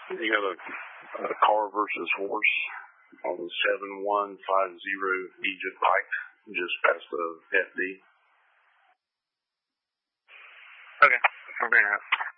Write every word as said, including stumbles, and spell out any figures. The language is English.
You got a, a car versus horse on seven one five zero Egypt Pike, just past the F D. Okay, I'm bringing it up.